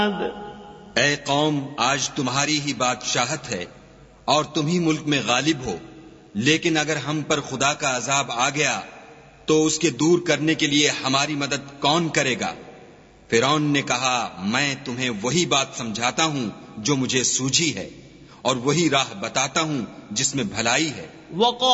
ऐ कौम, आज तुम्हारी ही बादशाहत है और तुम ही मुल्क में गालिब हो, लेकिन अगर हम पर खुदा का अजाब आ गया तो उसके दूर करने के लिए हमारी मदद कौन करेगा? फिरौन ने कहा, मैं तुम्हें वही बात समझाता हूं जो मुझे सूझी है और वही राह बताता हूं जिसमें भलाई है।